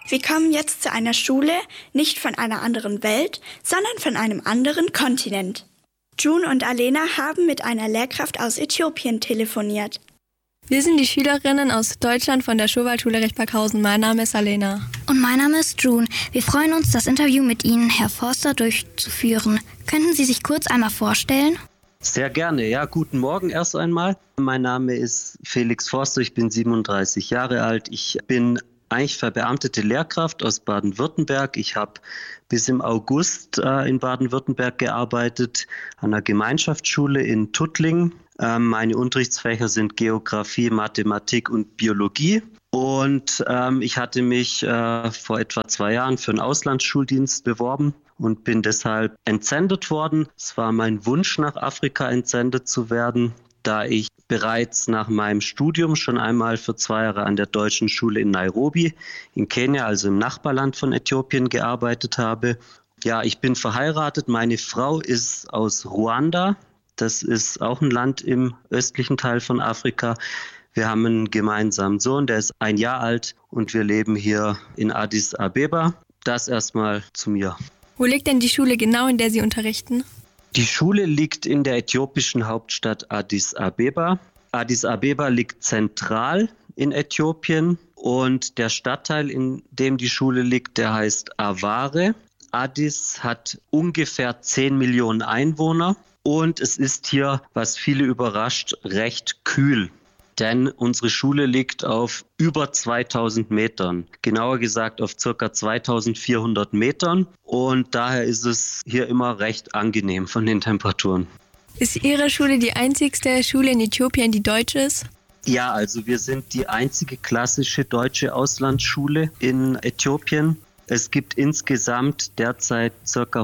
Wir kommen jetzt zu einer Schule, nicht von einer anderen Welt, sondern von einem anderen Kontinent. June und Alena haben mit einer Lehrkraft aus Äthiopien telefoniert. Wir sind die Schülerinnen aus Deutschland von der Schulwaldschule Rechtberghausen. Mein Name ist Alena. Und mein Name ist June. Wir freuen uns, das Interview mit Ihnen, Herr Forster, durchzuführen. Könnten Sie sich kurz einmal vorstellen? Sehr gerne. Ja, guten Morgen erst einmal. Mein Name ist Felix Forster, ich bin 37 Jahre alt. Ich bin eigentlich verbeamtete Lehrkraft aus Baden-Württemberg. Ich habe bis im August in Baden-Württemberg gearbeitet, an einer Gemeinschaftsschule in Tuttlingen. Meine Unterrichtsfächer sind Geografie, Mathematik und Biologie. Und ich hatte mich vor etwa 2 Jahren für einen Auslandsschuldienst beworben und bin deshalb entsendet worden. Es war mein Wunsch, nach Afrika entsendet zu werden, da ich bereits nach meinem Studium schon einmal für 2 Jahre an der deutschen Schule in Nairobi in Kenia, also im Nachbarland von Äthiopien, gearbeitet habe. Ja, ich bin verheiratet. Meine Frau ist aus Ruanda. Das ist auch ein Land im östlichen Teil von Afrika. Wir haben einen gemeinsamen Sohn, der ist 1 Jahr alt und wir leben hier in Addis Abeba. Das erstmal zu mir. Wo liegt denn die Schule genau, in der Sie unterrichten? Die Schule liegt in der äthiopischen Hauptstadt Addis Abeba. Addis Abeba liegt zentral in Äthiopien und der Stadtteil, in dem die Schule liegt, der heißt Aware. Addis hat ungefähr 10 Millionen Einwohner und es ist hier, was viele überrascht, recht kühl. Denn unsere Schule liegt auf über 2000 Metern, genauer gesagt auf ca. 2400 Metern. Und daher ist es hier immer recht angenehm von den Temperaturen. Ist Ihre Schule die einzigste Schule in Äthiopien, die deutsch ist? Ja, also wir sind die einzige klassische deutsche Auslandsschule in Äthiopien. Es gibt insgesamt derzeit ca.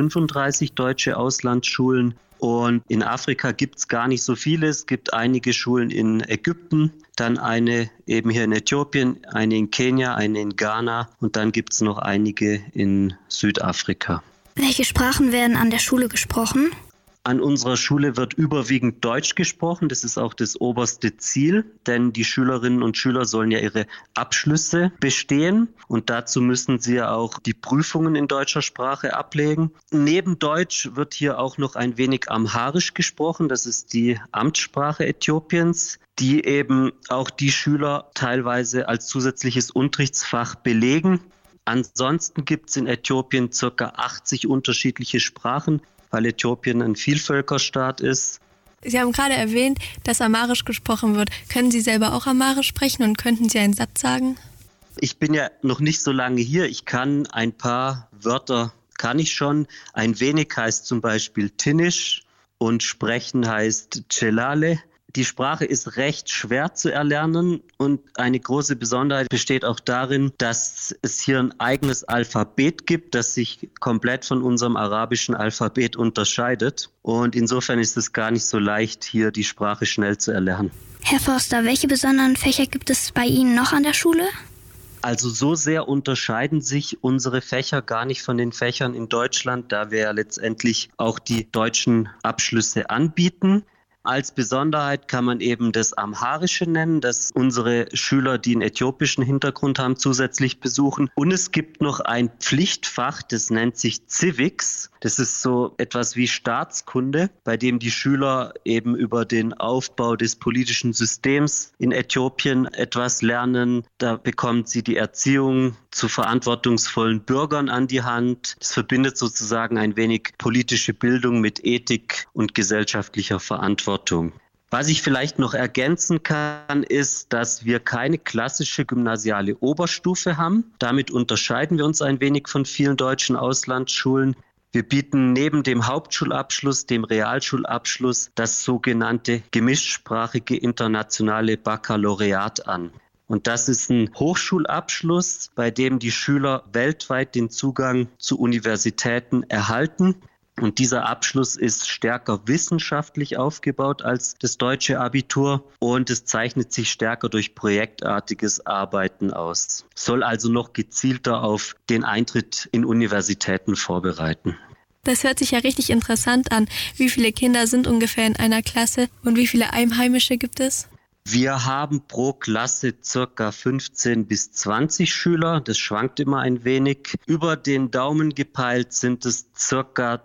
135 deutsche Auslandsschulen. Und in Afrika gibt es gar nicht so viele. Es gibt einige Schulen in Ägypten, dann eine eben hier in Äthiopien, eine in Kenia, eine in Ghana und dann gibt es noch einige in Südafrika. Welche Sprachen werden an der Schule gesprochen? An unserer Schule wird überwiegend Deutsch gesprochen. Das ist auch das oberste Ziel, denn die Schülerinnen und Schüler sollen ja ihre Abschlüsse bestehen und dazu müssen sie ja auch die Prüfungen in deutscher Sprache ablegen. Neben Deutsch wird hier auch noch ein wenig Amharisch gesprochen. Das ist die Amtssprache Äthiopiens, die eben auch die Schüler teilweise als zusätzliches Unterrichtsfach belegen. Ansonsten gibt es in Äthiopien ca. 80 unterschiedliche Sprachen, weil Äthiopien ein Vielvölkerstaat ist. Sie haben gerade erwähnt, dass Amharisch gesprochen wird. Können Sie selber auch Amharisch sprechen und könnten Sie einen Satz sagen? Ich bin ja noch nicht so lange hier. Ich kann ein paar Wörter, kann ich schon. Ein wenig heißt zum Beispiel Tinisch und sprechen heißt Celale. Die Sprache ist recht schwer zu erlernen und eine große Besonderheit besteht auch darin, dass es hier ein eigenes Alphabet gibt, das sich komplett von unserem arabischen Alphabet unterscheidet. Und insofern ist es gar nicht so leicht, hier die Sprache schnell zu erlernen. Herr Forster, welche besonderen Fächer gibt es bei Ihnen noch an der Schule? Also so sehr unterscheiden sich unsere Fächer gar nicht von den Fächern in Deutschland, da wir ja letztendlich auch die deutschen Abschlüsse anbieten. Als Besonderheit kann man eben das Amharische nennen, das unsere Schüler, die einen äthiopischen Hintergrund haben, zusätzlich besuchen. Und es gibt noch ein Pflichtfach, das nennt sich Civics. Das ist so etwas wie Staatskunde, bei dem die Schüler eben über den Aufbau des politischen Systems in Äthiopien etwas lernen. Da bekommen sie die Erziehung zu verantwortungsvollen Bürgern an die Hand. Es verbindet sozusagen ein wenig politische Bildung mit Ethik und gesellschaftlicher Verantwortung. Was ich vielleicht noch ergänzen kann, ist, dass wir keine klassische gymnasiale Oberstufe haben. Damit unterscheiden wir uns ein wenig von vielen deutschen Auslandsschulen. Wir bieten neben dem Hauptschulabschluss, dem Realschulabschluss, das sogenannte gemischtsprachige internationale Baccalaureat an. Und das ist ein Hochschulabschluss, bei dem die Schüler weltweit den Zugang zu Universitäten erhalten. Und dieser Abschluss ist stärker wissenschaftlich aufgebaut als das deutsche Abitur und es zeichnet sich stärker durch projektartiges Arbeiten aus. Soll also noch gezielter auf den Eintritt in Universitäten vorbereiten. Das hört sich ja richtig interessant an. Wie viele Kinder sind ungefähr in einer Klasse und wie viele Einheimische gibt es? Wir haben pro Klasse circa 15 bis 20 Schüler. Das schwankt immer ein wenig. Über den Daumen gepeilt sind es circa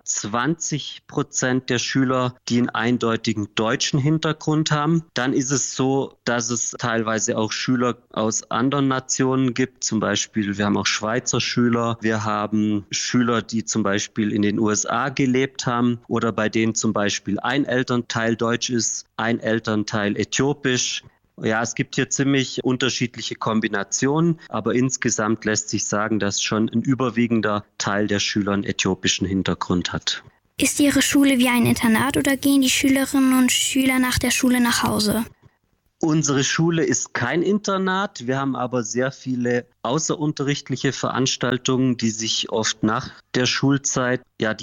20% der Schüler, die einen eindeutigen deutschen Hintergrund haben. Dann ist es so, dass es teilweise auch Schüler aus anderen Nationen gibt. Zum Beispiel, wir haben auch Schweizer Schüler. Wir haben Schüler, die zum Beispiel in den USA gelebt haben oder bei denen zum Beispiel ein Elternteil deutsch ist, ein Elternteil äthiopisch. Ja, es gibt hier ziemlich unterschiedliche Kombinationen, aber insgesamt lässt sich sagen, dass schon ein überwiegender Teil der Schüler einen äthiopischen Hintergrund hat. Ist Ihre Schule wie ein Internat oder gehen die Schülerinnen und Schüler nach der Schule nach Hause? Unsere Schule ist kein Internat, wir haben aber sehr viele außerunterrichtliche Veranstaltungen, die oft nach der Schulzeit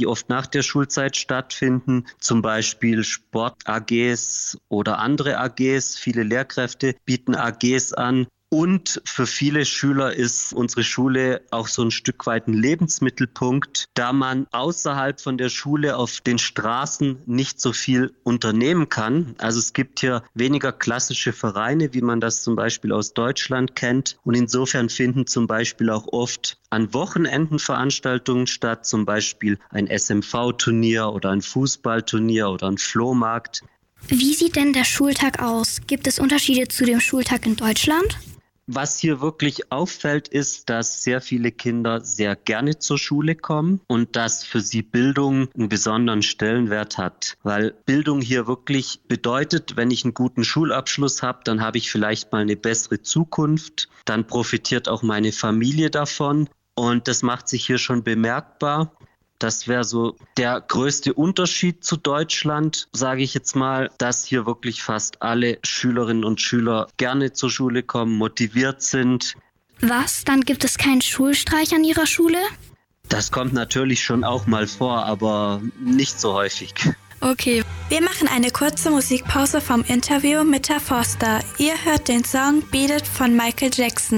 stattfinden, zum Beispiel Sport-AGs oder andere AGs. Viele Lehrkräfte bieten AGs an. Und für viele Schüler ist unsere Schule auch so ein Stück weit ein Lebensmittelpunkt, da man außerhalb von der Schule auf den Straßen nicht so viel unternehmen kann. Also es gibt hier weniger klassische Vereine, wie man das zum Beispiel aus Deutschland kennt. Und insofern finden zum Beispiel auch oft an Wochenenden Veranstaltungen statt, zum Beispiel ein SMV-Turnier oder ein Fußballturnier oder ein Flohmarkt. Wie sieht denn der Schultag aus? Gibt es Unterschiede zu dem Schultag in Deutschland? Was hier wirklich auffällt, ist, dass sehr viele Kinder sehr gerne zur Schule kommen und dass für sie Bildung einen besonderen Stellenwert hat. Weil Bildung hier wirklich bedeutet, wenn ich einen guten Schulabschluss habe, dann habe ich vielleicht mal eine bessere Zukunft. Dann profitiert auch meine Familie davon und das macht sich hier schon bemerkbar. Das wäre so der größte Unterschied zu Deutschland, sage ich jetzt mal, dass hier wirklich fast alle Schülerinnen und Schüler gerne zur Schule kommen, motiviert sind. Was? Dann gibt es keinen Schulstreich an Ihrer Schule? Das kommt natürlich schon auch mal vor, aber nicht so häufig. Okay. Wir machen eine kurze Musikpause vom Interview mit Herr Forster. Ihr hört den Song Beat It von Michael Jackson.